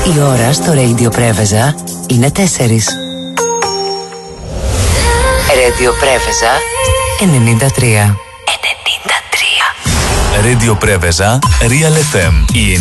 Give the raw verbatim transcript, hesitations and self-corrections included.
Η ώρα στο Radio Πρέβεζα είναι τέσσερις. Radio Πρέβεζα ενενήντα τρία. ενενήντα τρία. Radio Πρέβεζα Real εφ εμ. Η